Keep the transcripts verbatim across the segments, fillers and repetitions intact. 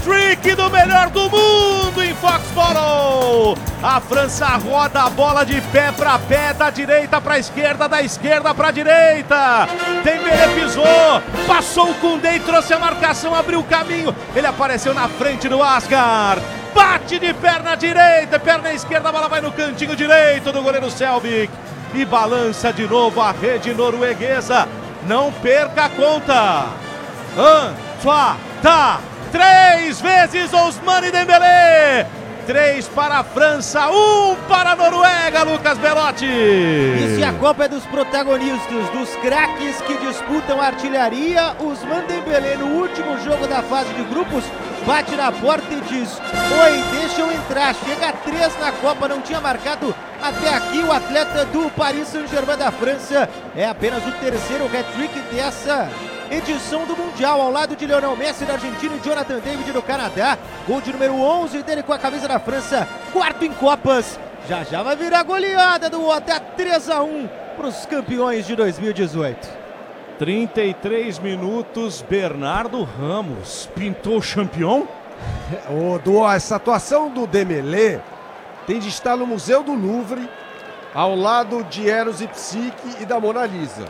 hat-trick do melhor do mundo em Foxborough. A França roda a bola de pé para pé, da direita para a esquerda, da esquerda para a direita. Dembélé pisou, passou o Koundé e trouxe a marcação, abriu o caminho. Ele apareceu na frente do Asgard. Bate de perna direita, perna esquerda, a bola vai no cantinho direito do goleiro Selvik. E balança de novo a rede norueguesa. Não perca a conta. Um, dois, tá. Três vezes Ousmane Dembélé. Três para a França, um para a Noruega, Lucas Belotti. Isso, e a Copa é dos protagonistas, dos craques que disputam a artilharia. Ousmane Dembélé, no último jogo da fase de grupos, bate na porta e diz: oi, deixa eu entrar. Chega a três na Copa, não tinha marcado até aqui. O atleta do Paris Saint-Germain da França é apenas o terceiro hat-trick dessa edição do Mundial, ao lado de Lionel Messi da Argentina e Jonathan David do Canadá. Gol de número onze dele com a camisa da França, quarto em Copas. Já já vai virar goleada do Até três a um para os campeões de dois mil e dezoito. trinta e três minutos, Bernardo Ramos pintou o campeão. Ô, Du, essa atuação do Dembélé tem de estar no Museu do Louvre, ao lado de Eros e Psique e da Mona Lisa.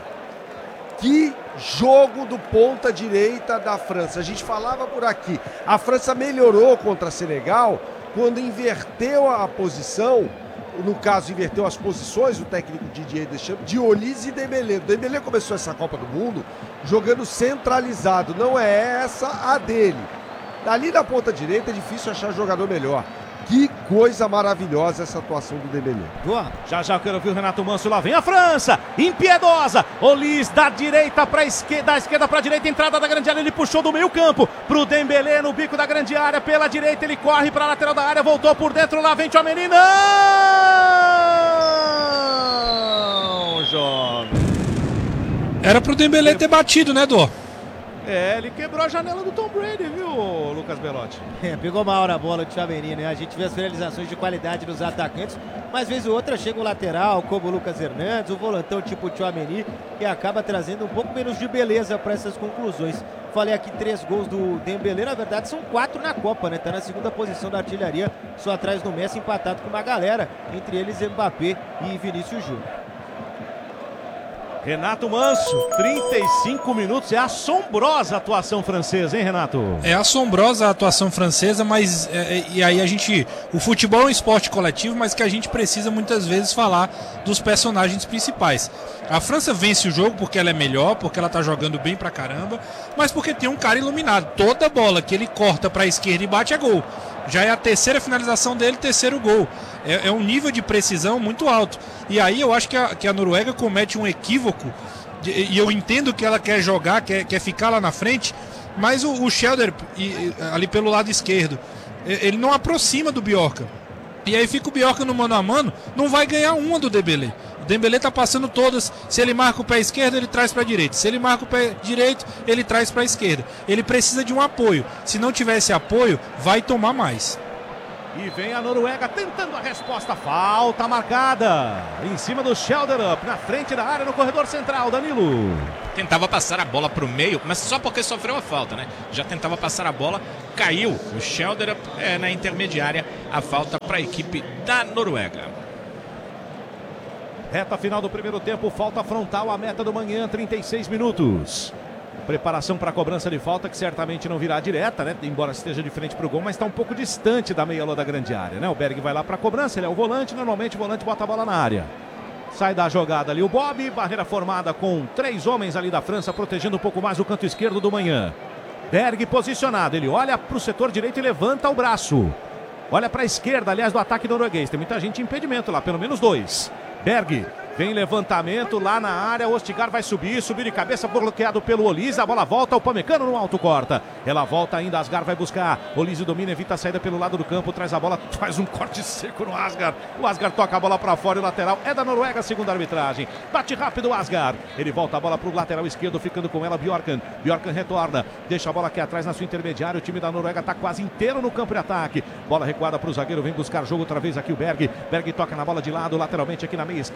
Que jogo do ponta direita da França. A gente falava por aqui, a França melhorou contra Senegal quando inverteu a posição, no caso inverteu as posições, o técnico Didier Deschamps, de Olise e Dembélé. Dembélé começou essa Copa do Mundo jogando centralizado, não é essa a dele. Dali na ponta direita é difícil achar jogador melhor. Que coisa maravilhosa essa atuação do Dembélé. Já já eu quero ver o Renato Manso. Lá vem a França, impiedosa. Olise da direita para esquerda, da esquerda para a direita, entrada da grande área. Ele puxou do meio campo pro Dembélé no bico da grande área. Pela direita ele corre para a lateral da área, voltou por dentro. Lá vem Tchouaméni. Não, jovem. Era pro Dembélé ter batido, né, Dô? É, ele quebrou a janela do Tom Brady, viu, Lucas Belotti? É, pegou mal na bola o Tchouaméni, né? A gente vê as finalizações de qualidade dos atacantes, mas vez ou outra chega o lateral, como o Lucas Hernandes, o volantão tipo Tchouaméni, e acaba trazendo um pouco menos de beleza para essas conclusões. Falei aqui três gols do Dembélé, na verdade são quatro na Copa, né? Tá na segunda posição da artilharia, só atrás do Messi, empatado com uma galera, entre eles Mbappé e Vinícius Júnior. Renato Manso, trinta e cinco minutos, é assombrosa a atuação francesa, hein, Renato? É assombrosa a atuação francesa, mas é, e aí a gente, o futebol é um esporte coletivo, mas que a gente precisa muitas vezes falar dos personagens principais. A França vence o jogo porque ela é melhor, porque ela tá jogando bem pra caramba, mas porque tem um cara iluminado. Toda bola que ele corta pra esquerda e bate é gol. Já é a terceira finalização dele, terceiro gol. É, é um nível de precisão muito alto. E aí eu acho que a, que a Noruega comete um equívoco, de, e eu entendo que ela quer jogar, quer, quer ficar lá na frente, mas o, o Schelder, ali pelo lado esquerdo, ele não aproxima do Bjorka. E aí fica o Bjorka no mano a mano, não vai ganhar uma do Dembélé. O Dembélé tá passando todas. Se ele marca o pé esquerdo, ele traz para a direita. Se ele marca o pé direito, ele traz para a esquerda. Ele precisa de um apoio. Se não tiver esse apoio, vai tomar mais. E vem a Noruega tentando a resposta. Falta marcada em cima do Schelderup, na frente da área, no corredor central. Danilo tentava passar a bola para o meio, mas só porque sofreu a falta, né? Já tentava passar a bola, caiu o Schelderup é, na intermediária. A falta para a equipe da Noruega. Reta final do primeiro tempo, falta frontal, a meta do manhã, trinta e seis minutos. Preparação para a cobrança de falta, que certamente não virá direta, né? Embora esteja de frente para o gol, mas está um pouco distante da meia-lua da grande área, né? O Berg vai lá para a cobrança, ele é o volante, normalmente o volante bota a bola na área. Sai da jogada ali o Bob, barreira formada com três homens ali da França, protegendo um pouco mais o canto esquerdo do manhã. Berg posicionado, ele olha para o setor direito e levanta o braço. Olha para a esquerda, aliás, do ataque norueguês. Tem muita gente em impedimento lá, pelo menos dois. Berg, vem levantamento lá na área, Ostigar vai subir, subir de cabeça, bloqueado pelo Olise, a bola volta, o Pamecano no alto corta, ela volta ainda, Asgard vai buscar, Olise domina, evita a saída pelo lado do campo, traz a bola, faz um corte seco no Asgard, o Asgard toca a bola para fora e o lateral é da Noruega, segundo a arbitragem, bate rápido o Asgard, ele volta a bola para o lateral esquerdo, ficando com ela Bjorkan, Bjorkan retorna, deixa a bola aqui atrás na sua intermediária, o time da Noruega está quase inteiro no campo de ataque, bola recuada para o zagueiro, vem buscar jogo outra vez aqui o Berg, Berg toca na bola de lado, lateralmente aqui na meia esquerda, recebe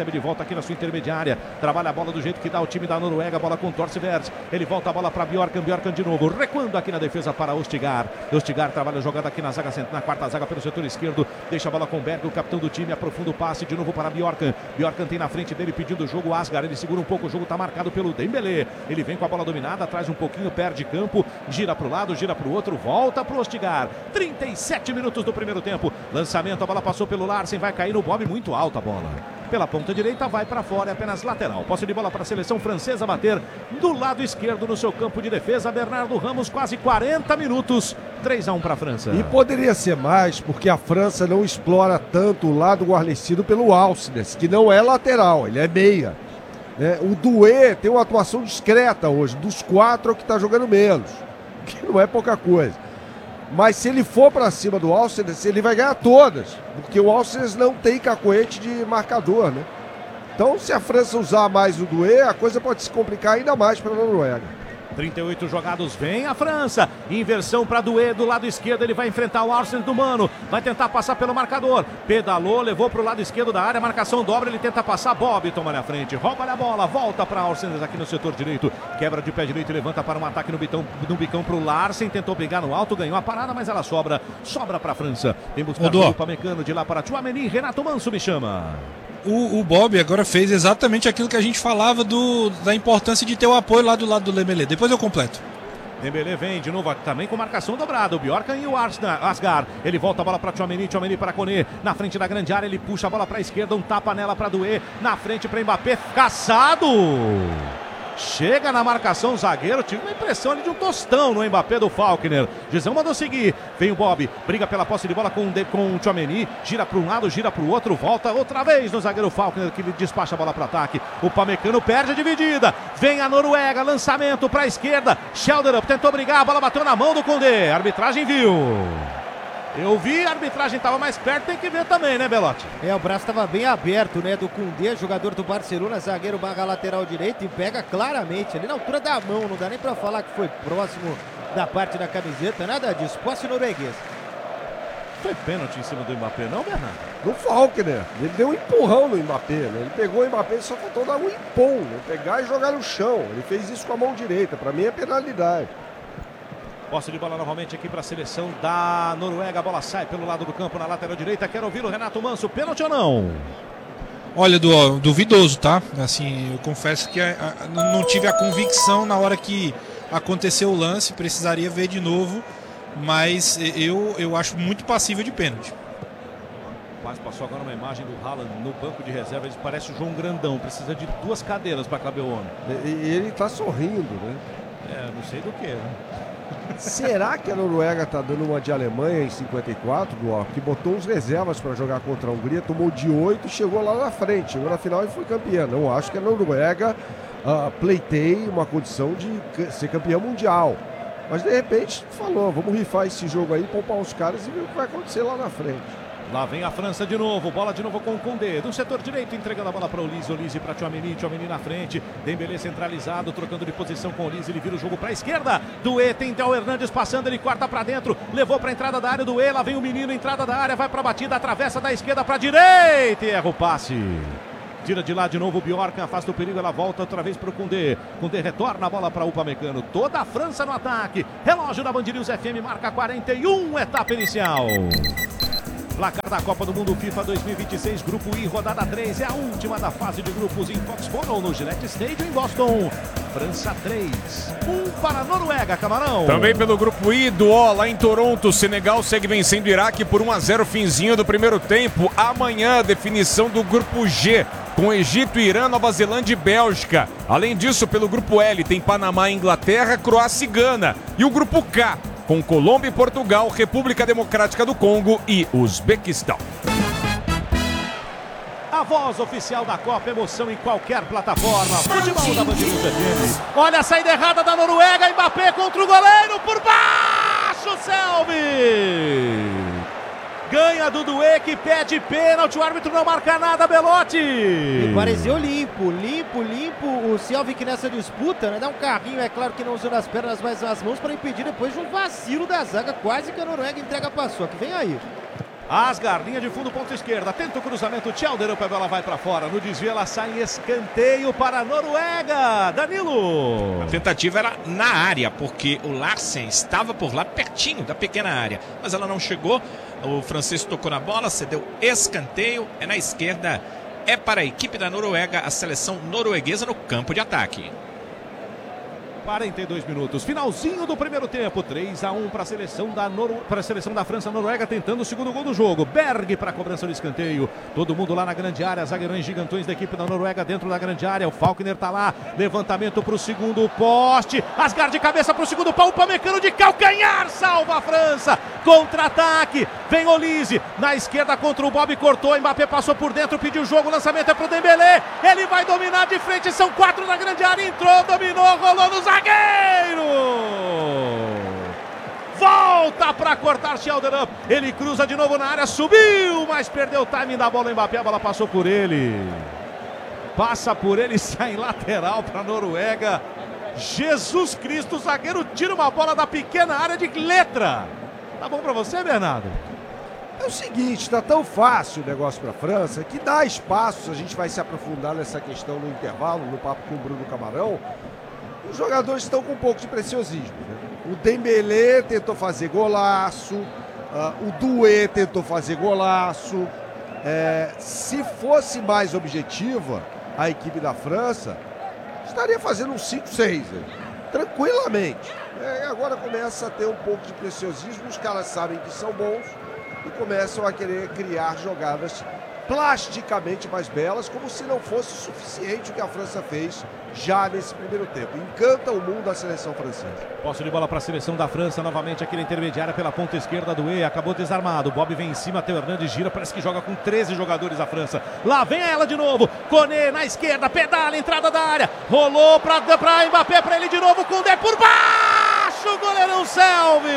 recebe de volta aqui na sua intermediária. Trabalha a bola do jeito que dá o time da Noruega. A bola com Torcevers. Ele volta a bola para Bjorkan. Bjorkan de novo. Recuando aqui na defesa para Ostigar. Ostigar trabalha a jogada aqui na zaga, na quarta zaga pelo setor esquerdo. Deixa a bola com Berg, o capitão do time. Aprofunda o passe de novo para Bjorkan. Bjorkan tem na frente dele pedindo o jogo. Asgar. Ele segura um pouco. O jogo está marcado pelo Dembélé. Ele vem com a bola dominada. Traz um pouquinho. Perde campo. Gira para o lado. Gira para o outro. Volta para o Ostigar. trinta e sete minutos do primeiro tempo. Lançamento. A bola passou pelo Larsen. Vai cair no Bob. Muito alta a bola. Pela ponta direita, vai para fora, é apenas lateral. Posse de bola para a seleção francesa bater do lado esquerdo no seu campo de defesa. Bernardo Ramos, quase quarenta minutos. três a um para a França. E poderia ser mais, porque a França não explora tanto o lado guarnecido pelo Alcines, que não é lateral, ele é meia. Né? O Doué tem uma atuação discreta hoje, dos quatro é o que está jogando menos, que não é pouca coisa. Mas se ele for para cima do Alcines, ele vai ganhar todas, porque o Alcines não tem cacoete de marcador, né? Então, se a França usar mais o Doué, a coisa pode se complicar ainda mais para a Noruega. trinta e oito jogados, vem a França. Inversão para Doué do lado esquerdo. Ele vai enfrentar o Arsène do Mano. Vai tentar passar pelo marcador. Pedalou, levou para o lado esquerdo da área. Marcação dobra, ele tenta passar. Bob toma na frente. Rouba a bola, volta para Arsène aqui no setor direito. Quebra de pé direito e levanta para um ataque no, bitão, no bicão para o Larsen. Tentou pegar no alto, ganhou a parada, mas ela sobra. Sobra para a França. Tem buscado o Upamecano de lá para Tchouaméni. Renato Manso me chama. O, o Bob agora fez exatamente aquilo que a gente falava do, da importância de ter o apoio lá do lado do Dembélé. Depois eu completo. Dembélé vem de novo também com marcação dobrada. O Bjorkan e o Asgar. Ele volta a bola para Tchouaméni. Tchouaméni para Koné. Na frente da grande área. Ele puxa a bola para a esquerda. Um tapa nela para Doué. Na frente para Mbappé. Caçado. Chega na marcação o zagueiro. Tive uma impressão ali de um tostão no Mbappé do Falkner. Gisão mandou seguir. Vem o Bob. Briga pela posse de bola com, com o Tchouaméni. Gira para um lado, gira para o outro. Volta outra vez no zagueiro Falkner, que despacha a bola para ataque. O Upamecano perde a dividida. Vem a Noruega. Lançamento para a esquerda. Schelderup tentou brigar. A bola bateu na mão do Koundé. A arbitragem viu. Eu vi, a arbitragem estava mais perto, tem que ver também, né, Belotti? É, o braço estava bem aberto, né, do Koundé, jogador do Barcelona, zagueiro barra lateral direito, e pega claramente ali na altura da mão, não dá nem para falar que foi próximo da parte da camiseta, nada disso, posse norueguês. Foi pênalti em cima do Mbappé, não, Bernardo? No Falkner, ele deu um empurrão no Mbappé, né? Ele pegou o Mbappé e só faltou dar um empom, né? Pegar e jogar no chão, ele fez isso com a mão direita, para mim é penalidade. Posse de bola novamente aqui para a seleção da Noruega. A bola sai pelo lado do campo na lateral direita. Quero ouvir o Renato Manso. Pênalti ou não? Olha, du duvidoso, tá? Assim, eu confesso que a, a, não tive a convicção na hora que aconteceu o lance. Precisaria ver de novo. Mas eu, eu acho muito passível de pênalti. Quase passou agora uma imagem do Haaland no banco de reserva. Ele parece o João Grandão. Precisa de duas cadeiras para caber o homem. E, e ele está sorrindo, né? É, não sei do que, né? Será que a Noruega está dando uma de Alemanha em cinquenta e quatro, Duarte, que botou os reservas para jogar contra a Hungria, tomou de oito e chegou lá na frente, chegou na final e foi campeã. Não acho que a Noruega uh, pleiteie uma condição de ser campeã mundial. Mas de repente falou, vamos rifar esse jogo aí, poupar os caras e ver o que vai acontecer lá na frente. Lá vem a França de novo, bola de novo com o Koundé, do setor direito, entregando a bola para o Olise, Olise para Tchouaméni, Tchouaméni na frente, Dembélé centralizado, trocando de posição com o Olise, ele vira o jogo para a esquerda, Doué tem Theo Hernandes passando, ele corta para dentro, levou para a entrada da área, Doué, lá vem o menino, entrada da área, vai para a batida, atravessa da esquerda para a direita e erra o passe. Tira de lá de novo o Bjorkan, afasta o perigo, ela volta outra vez para o Koundé. Koundé retorna a bola para o Upamecano. Toda a França no ataque. Relógio da Band News F M marca quarenta e um, etapa inicial. Placar da Copa do Mundo FIFA dois mil e vinte e seis, Grupo I, rodada três, é a última da fase de grupos em Foxborough, no Gillette Stadium, em Boston. França três, um para a Noruega, Camarão. Também pelo Grupo I, do O, lá em Toronto, Senegal segue vencendo o Iraque por um a zero, finzinho do primeiro tempo. Amanhã, definição do Grupo G, com Egito, Irã, Nova Zelândia e Bélgica. Além disso, pelo Grupo L, tem Panamá, Inglaterra, Croácia e Gana. E o Grupo K, com Colômbia e Portugal, República Democrática do Congo e Uzbequistão. A voz oficial da Copa, emoção em qualquer plataforma. Futebol da Band News F M. Olha a saída errada da Noruega, Mbappé contra o goleiro, por baixo, Selby. Ganha do Doué, que pede pênalti, o árbitro não marca nada, Belotti. Me pareceu limpo, limpo, limpo o Selvik nessa disputa, né? Dá um carrinho, é claro que não usando as pernas, mas as mãos para impedir depois de um vacilo da zaga, quase que a Noruega entrega a paçoca. Vem aí. Asgar, linha de fundo, ponta esquerda. Tenta o cruzamento, Tjelderup, a bola vai para fora. No desvio ela sai em escanteio para a Noruega. Danilo. A tentativa era na área, porque o Larsen estava por lá pertinho da pequena área, mas ela não chegou. O francês tocou na bola, cedeu escanteio. É na esquerda, é para a equipe da Noruega, a seleção norueguesa no campo de ataque. quarenta e dois minutos, finalzinho do primeiro tempo, três a um para a seleção da Noru... para a seleção da França. Noruega tentando o segundo gol do jogo. Berg para a cobrança do escanteio. Todo mundo lá na grande área, zagueirões gigantões da equipe da Noruega dentro da grande área. O Falkner tá lá, levantamento para o segundo poste. Asgar de cabeça para o segundo pau, o Upamecano de calcanhar salva a França. Contra-ataque, vem Olise na esquerda contra o Bob, cortou, Mbappé passou por dentro, pediu o jogo, lançamento é pro Dembélé. Ele vai dominar de frente, são quatro na grande área, entrou, dominou, rolou no zagueiro. Volta para cortar Tjelderup. Ele cruza de novo na área, subiu, mas perdeu o timing da bola. Mbappé, a bola passou por ele. Passa por ele, sai em lateral para a Noruega. Jesus Cristo, o zagueiro tira uma bola da pequena área de letra. Tá bom para você, Bernardo? É o seguinte, tá tão fácil o negócio para a França que dá espaços. A gente vai se aprofundar nessa questão no intervalo, no papo com o Bruno Camarão. Os jogadores estão com um pouco de preciosismo, né? O Dembélé tentou fazer golaço, uh, o Doué tentou fazer golaço. É, se fosse mais objetiva a equipe da França, estaria fazendo um cinco seis, né? Tranquilamente. É, agora começa a ter um pouco de preciosismo, os caras sabem que são bons e começam a querer criar jogadas plasticamente mais belas, como se não fosse suficiente o que a França fez já nesse primeiro tempo. Encanta o mundo da seleção francesa. Posse de bola para a seleção da França, novamente aqui na intermediária pela ponta esquerda do E, acabou desarmado, Bob vem em cima, Theo Hernandes gira, parece que joga com treze jogadores a França. Lá vem ela de novo, Koné na esquerda, pedala, entrada da área, rolou para Mbappé, para ele de novo, Koundé por baixo, o goleirão Selve.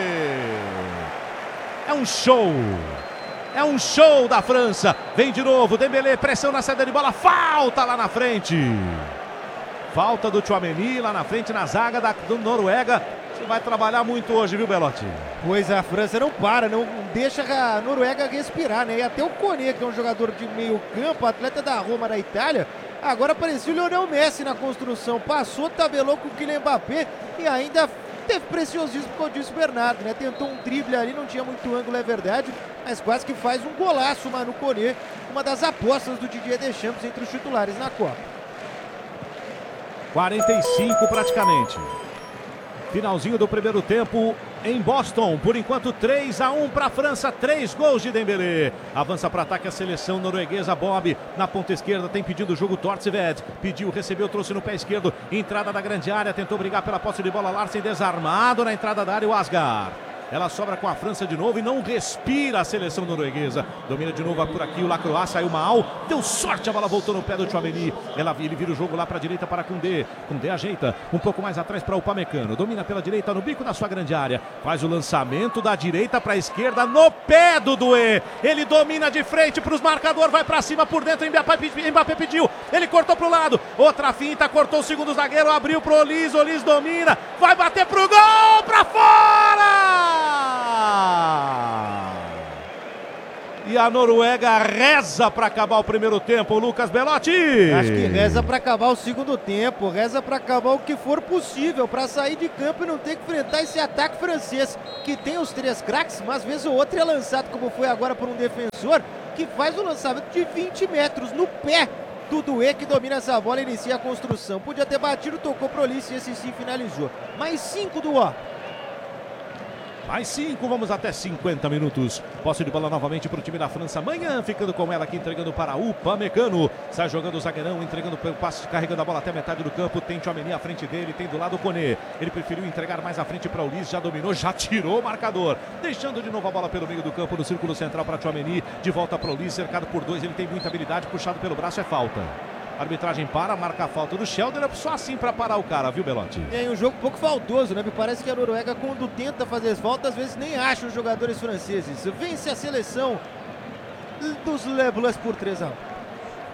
É um show. É um show da França. Vem de novo, Dembélé, pressão na saída de bola, falta lá na frente. Falta do Tchouaméni lá na frente, na zaga da do Noruega. Você vai trabalhar muito hoje, viu, Belotti? Pois a França não para, não deixa a Noruega respirar, né? E até o Koné, que é um jogador de meio campo, atleta da Roma, da Itália, agora apareceu o Lionel Messi na construção. Passou, tabelou com o Kylian Mbappé e ainda teve preciosismo, como disse o Bernardo, né? Tentou um drible ali, não tinha muito ângulo, é verdade, mas quase que faz um golaço, Manu Koné, uma das apostas do Didier Deschamps entre os titulares na Copa. quarenta e cinco praticamente. Finalzinho do primeiro tempo em Boston. Por enquanto, três a um para a França. Três gols de Dembélé. Avança para ataque a seleção norueguesa. Bob na ponta esquerda. Tem pedido o jogo Tortsved. Pediu, recebeu, trouxe no pé esquerdo. Entrada da grande área. Tentou brigar pela posse de bola. Larsen desarmado na entrada da área. O Asgar. Ela sobra com a França de novo e não respira a seleção norueguesa. Domina de novo por aqui o Lacroix, saiu mal. Deu sorte, a bola voltou no pé do Tchouaméni. Ela, ele vira o jogo lá para a direita para Koundé. Koundé ajeita um pouco mais atrás para o Upamecano. Domina pela direita no bico da sua grande área. Faz o lançamento da direita para a esquerda no pé do Doué. Ele domina de frente para os marcadores, vai para cima por dentro. Mbappé pediu, ele cortou para o lado. Outra finta, cortou o segundo zagueiro, abriu para o Olise. Olise domina, vai bater para o gol, para fora! E a Noruega reza para acabar o primeiro tempo, Lucas Belotti. Acho que reza para acabar o segundo tempo, reza para acabar o que for possível, para sair de campo e não ter que enfrentar esse ataque francês, que tem os três craques, mas às vezes o outro é lançado, como foi agora por um defensor, que faz um lançamento de vinte metros no pé do Doué, que domina essa bola e inicia a construção. Podia ter batido, tocou pro Olise e esse sim finalizou. Mais cinco do O. Mais cinco, vamos até cinquenta minutos. Posse de bola novamente para o time da França. Amanhã ficando com ela aqui, entregando para o Upamecano. Sai jogando o zagueirão, entregando pelo passe, carregando a bola até metade do campo. Tem Tchouaméni à frente dele, tem do lado o Koné. Ele preferiu entregar mais à frente para o Olise, já dominou, já tirou o marcador. Deixando de novo a bola pelo meio do campo, no círculo central para Tchouaméni. De volta para o Olise, cercado por dois, ele tem muita habilidade, puxado pelo braço, é falta. A arbitragem para, marca a falta do Tjelderup, só assim para parar o cara, viu, Belotti? É um jogo um pouco faltoso, né? Me parece que a Noruega, quando tenta fazer as faltas, às vezes nem acha os jogadores franceses. Vence a seleção dos Le Bleus por três a um.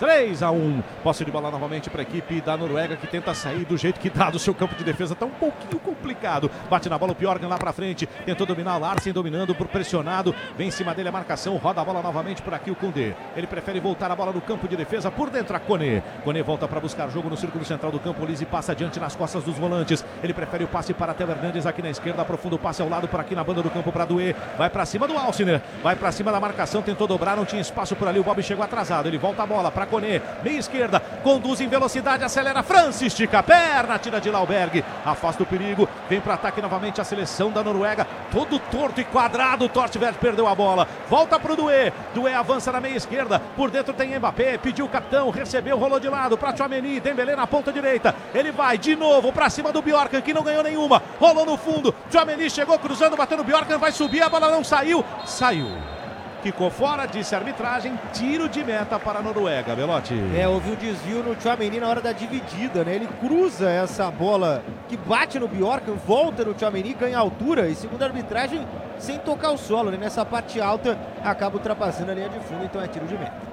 três a um. Posse de bola novamente para a equipe da Noruega, que tenta sair do jeito que dá do seu campo de defesa. Tá um pouquinho complicado. Bate na bola o Bjorkan lá para frente. Tentou dominar o Larsen, dominando por pressionado. Vem em cima dele a marcação. Roda a bola novamente por aqui o Koundé. Ele prefere voltar a bola no campo de defesa. Por dentro a Koné. Koné volta para buscar jogo no círculo central do campo. Lise passa adiante nas costas dos volantes. Ele prefere o passe para Theo Hernandes aqui na esquerda. Aprofunda o passe ao lado por aqui na banda do campo para Doué. Vai para cima do Alciner. Vai para cima da marcação. Tentou dobrar. Não tinha espaço por ali. O Bob chegou atrasado. Ele volta a bola para Koné. Meia esquerda. Conduz em velocidade. Acelera. França. Estica a perna. Tira de Lauberg. Afasta o perigo. Vem para ataque novamente a seleção da Noruega. Todo torto e quadrado. Tortvedt perdeu a bola. Volta para o Doué. Doué avança na meia esquerda. Por dentro tem Mbappé. Pediu o capitão. Recebeu. Rolou de lado para Tchouaméni. Dembélé na ponta direita. Ele vai de novo para cima do Bjorkan, que não ganhou nenhuma. Rolou no fundo. Tchouaméni chegou cruzando, batendo o Bjorkan. Vai subir. A bola não saiu. Saiu. Ficou fora, disse a arbitragem, tiro de meta para a Noruega, Belotti. É, houve um desvio no Tchouaméni na hora da dividida, né? Ele cruza essa bola que bate no Bjorkan, volta no Tchouaméni, ganha altura e, segundo a arbitragem, sem tocar o solo, né? Nessa parte alta, acaba ultrapassando a linha de fundo, então é tiro de meta.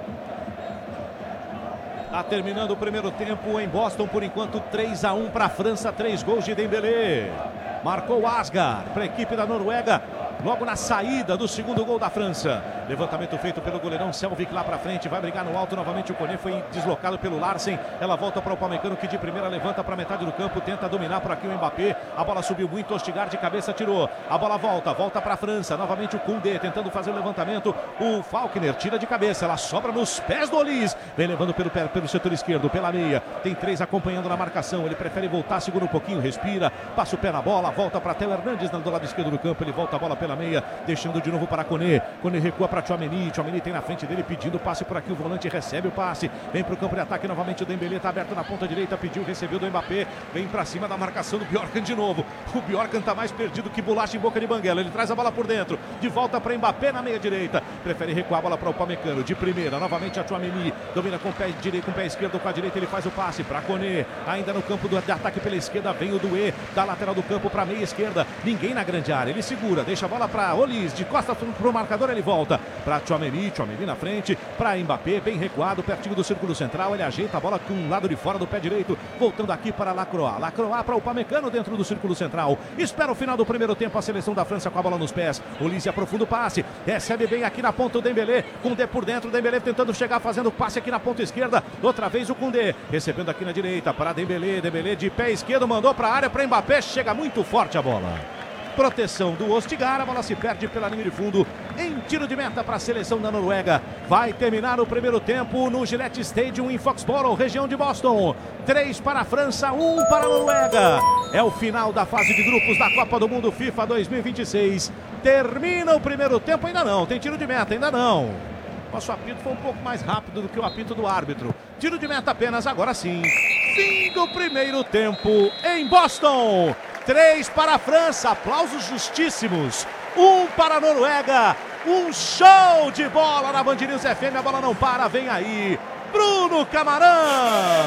Tá terminando o primeiro tempo em Boston, por enquanto três a um para a França, três gols de Dembélé. Marcou Asgard para a equipe da Noruega. Logo na saída do segundo gol da França. Levantamento feito pelo goleirão Selvik lá pra frente. Vai brigar no alto novamente. O Koné foi deslocado pelo Larsen. Ela volta para o Upamecano, que de primeira levanta para metade do campo. Tenta dominar por aqui o Mbappé. A bola subiu muito. Ostigar de cabeça tirou. A bola volta. Volta para a França. Novamente o Koundé tentando fazer o levantamento. O Falkner tira de cabeça. Ela sobra nos pés do Olise. Vem levando pelo, pelo setor esquerdo. Pela meia. Tem três acompanhando na marcação. Ele prefere voltar. Segura um pouquinho. Respira. Passa o pé na bola. Volta para Theo Hernandes do lado esquerdo do campo. Ele volta a bola pela meia, deixando de novo para Koné. Koné recua para Tchouaméni. Tchouaméni tem na frente dele pedindo passe por aqui. O volante recebe o passe. Vem para o campo de ataque novamente. O Dembélé está aberto na ponta direita. Pediu, recebeu do Mbappé. Vem para cima da marcação do Bjorkan de novo. O Bjorkan está mais perdido que bolacha em boca de banguela. Ele traz a bola por dentro. De volta para Mbappé na meia direita. Prefere recuar a bola para o Upamecano. De primeira, novamente a Tchouaméni. Domina com o pé direito, com o pé esquerdo, com a direita. Ele faz o passe para Koné. Ainda no campo do de ataque pela esquerda. Vem o Doué da lateral do campo para a meia esquerda. Ninguém na grande área. Ele segura, deixa a bola para Olise. De costas para o marcador, ele volta para Tchouaméni. Tchouaméni na frente para Mbappé, bem recuado, pertinho do círculo central. Ele ajeita a bola com o lado de fora do pé direito, voltando aqui para Lacroix. Lacroix para o Upamecano dentro do círculo central. Espera o final do primeiro tempo, a seleção da França com a bola nos pés. Olise aprofunda o passe, recebe bem aqui na ponta o Dembélé, Koundé por dentro, Dembélé tentando chegar, fazendo passe aqui na ponta esquerda. Outra vez o Koundé, recebendo aqui na direita para Dembélé. Dembélé de pé esquerdo, mandou para a área para Mbappé, chega muito forte a bola. Proteção do Ostigar, a bola se perde pela linha de fundo em tiro de meta para a seleção da Noruega. Vai terminar o primeiro tempo no Gillette Stadium em Foxborough, região de Boston. três para a França, um para a Noruega. É o final da fase de grupos da Copa do Mundo FIFA dois mil e vinte e seis. Termina o primeiro tempo, ainda não, tem tiro de meta, ainda não. Nosso apito foi um pouco mais rápido do que o apito do árbitro. Tiro de meta apenas, agora sim. Fim do primeiro tempo em Boston. Três para a França, aplausos justíssimos. Um para a Noruega. Um show de bola na Band News F M. A bola não para, vem aí Bruno Camarão.